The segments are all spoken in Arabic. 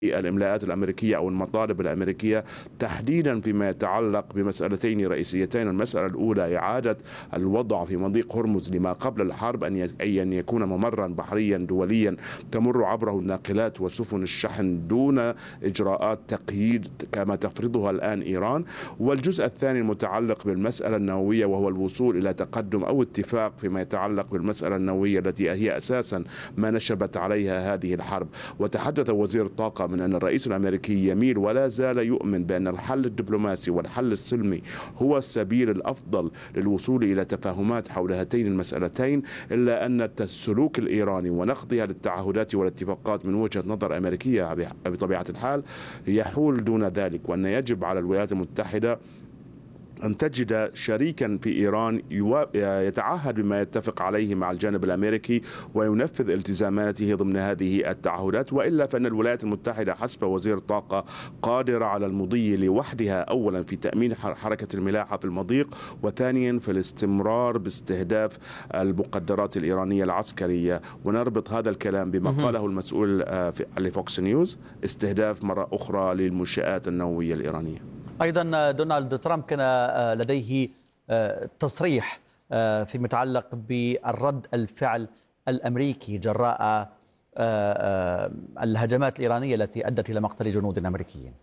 الإملاءات الأمريكية أو المطالب الأمريكيية تحديدا فيما يتعلق بمسألتين رئيسيتين. المسألة الأولى إعادة الوضع في مضيق هرمز لما قبل الحرب، أن يكون ممرا بحريا دوليا تمر عبره الناقلات وسفن الشحن دون إجراءات تقييد كما تفرضها الآن إيران. والجزء الثاني المتعلق بالمسألة النووية، وهو الوصول إلى تقدم أو اتفاق فيما يتعلق بالمسألة النووية التي هي أساسا ما نشبت عليها هذه الحرب. وتحدث وزير الطاقة من أن الرئيس الأمريكي يميل ولا زال يؤمن بأن الحل الدبلوماسي والحل السلمي هو السبيل الأفضل للوصول إلى تفاهمات حول هاتين المسألتين، إلا أن السلوك الإيراني ونقضها للتعهدات والاتفاقات من وجهة نظر أمريكية بطبيعة الحال يحول دون ذلك، وأن يجب على الولايات المتحدة أن تجد شريكا في إيران يتعهد بما يتفق عليه مع الجانب الأمريكي وينفذ التزاماته ضمن هذه التعهدات، وإلا فإن الولايات المتحدة حسب وزير الطاقة قادرة على المضي لوحدها، أولا في تأمين حركة الملاحة في المضيق، وثانيا في الاستمرار باستهداف المقدرات الإيرانية العسكرية. ونربط هذا الكلام بما قاله المسؤول لفوكس نيوز، استهداف مرة أخرى للمنشآت النووية الإيرانية. أيضا دونالد ترامب كان لديه تصريح فيما يتعلق بالرد الفعل الأمريكي جراء الهجمات الإيرانية التي أدت إلى مقتل جنود أمريكيين.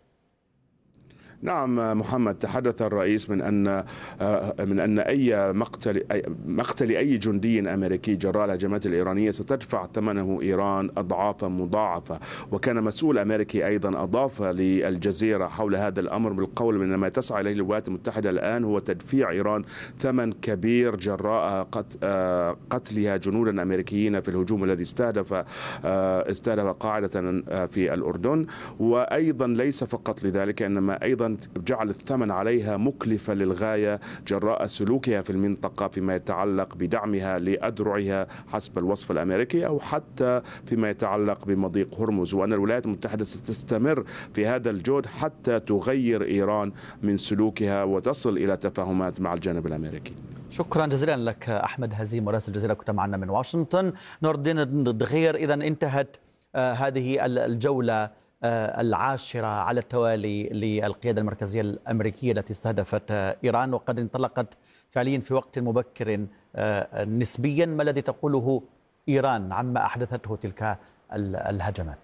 نعم محمد، تحدث الرئيس من أن أي مقتل أي جندي أمريكي جراء الهجمات الإيرانية ستدفع ثمنه إيران أضعافا مضاعفة. وكان مسؤول أمريكي أيضا أضاف للجزيرة حول هذا الأمر بالقول من ما تسعى إليه الولايات المتحدة الآن هو تدفيع إيران ثمن كبير جراء قتلها جنودا أمريكيين في الهجوم الذي استهدف قاعدة في الأردن. وأيضا ليس فقط لذلك، إنما أيضا جعل الثمن عليها مكلفة للغاية جراء سلوكها في المنطقة فيما يتعلق بدعمها لأذرعها حسب الوصف الأمريكي، أو حتى فيما يتعلق بمضيق هرمز، وأن الولايات المتحدة ستستمر في هذا الجهد حتى تغير إيران من سلوكها وتصل إلى تفاهمات مع الجانب الأمريكي. شكرا جزيلا لك أحمد هزيم، مراسل الجزيرة كنت معنا من واشنطن. نور الدين الدغير، إذا انتهت هذه الجولة العاشرة على التوالي للقيادة المركزية الأمريكية التي استهدفت إيران، وقد انطلقت فعليا في وقت مبكر نسبيا. ما الذي تقوله إيران عما أحدثته تلك الهجمات؟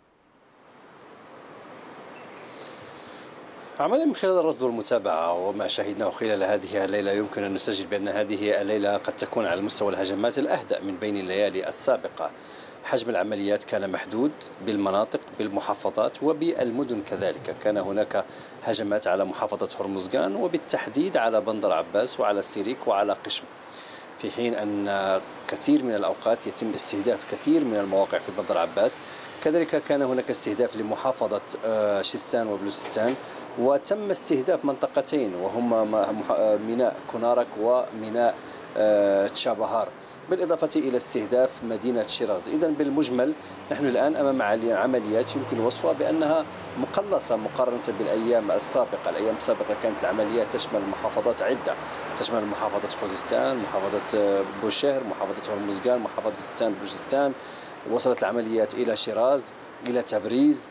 عمليا من خلال الرصد والمتابعة وما شهدناه خلال هذه الليلة، يمكن أن نسجل بأن هذه الليلة قد تكون على مستوى الهجمات الأهدأ من بين الليالي السابقة. حجم العمليات كان محدود بالمناطق بالمحافظات وبالمدن كذلك. كان هناك هجمات على محافظة هرمزغان وبالتحديد على بندر عباس وعلى السيريك وعلى قشم، في حين أن كثير من الأوقات يتم استهداف كثير من المواقع في بندر عباس. كذلك كان هناك استهداف لمحافظة شيستان وبلوچستان، وتم استهداف منطقتين وهما ميناء كونارك وميناء تشابهار، بالإضافة إلى استهداف مدينة شيراز. إذن بالمجمل نحن الآن أمام عمليات يمكن وصفها بأنها مقلصة مقارنة بالأيام السابقة. الأيام السابقة كانت العمليات تشمل محافظات عدة، تشمل محافظة خوزستان، محافظة بوشهر، محافظة هرمزغان، محافظة ستان بلوچستان. وصلت العمليات إلى شيراز، إلى تبريز،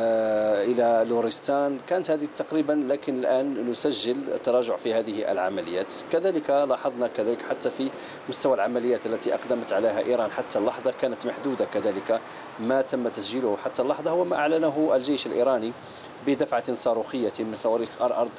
إلى لورستان. كانت هذه تقريبا، لكن الآن نسجل تراجع في هذه العمليات. كذلك لاحظنا كذلك حتى في مستوى العمليات التي أقدمت عليها إيران حتى اللحظة كانت محدودة. كذلك ما تم تسجيله حتى اللحظة هو ما أعلنه الجيش الإيراني بدفعة صاروخية من صواريخ أرض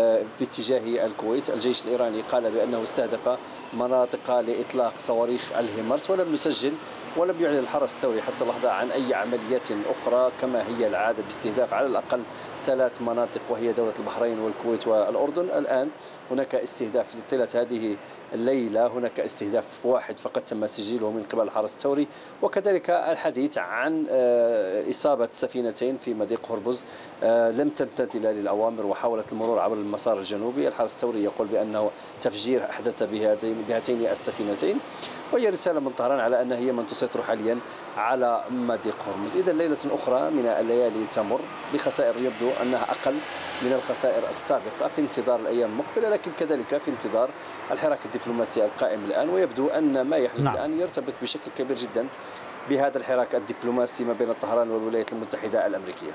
باتجاه الكويت. الجيش الإيراني قال بأنه استهدف مناطق لإطلاق صواريخ الهيمارس، ولم نسجل ولم يعلن الحرس الثوري حتى اللحظة عن أي عمليات أخرى، كما هي العادة باستهداف على الأقل 3 مناطق وهي دولة البحرين والكويت والأردن. الآن هناك استهداف طيلة هذه الليلة، هناك استهداف واحد فقط تم تسجيله من قبل الحرس الثوري، وكذلك الحديث عن إصابة سفينتين في مضيق هرمز لم تمتثل للأوامر وحاولت المرور عبر المسار الجنوبي. الحرس الثوري يقول بأنه تفجير أحدث بهاتين السفينتين، وهي رسالة من طهران على أنها هي من تسيطر حاليا على مضيق هرمز. إذا ليلة أخرى من الليالي تمر بخسائر يبدو أنها أقل من الخسائر السابقة، في انتظار الأيام المقبلة، لكن كذلك في انتظار الحراك الدبلوماسي القائم الآن. ويبدو أن ما يحدث الآن يرتبط بشكل كبير جدا بهذا الحراك الدبلوماسي ما بين طهران والولايات المتحدة الأمريكية.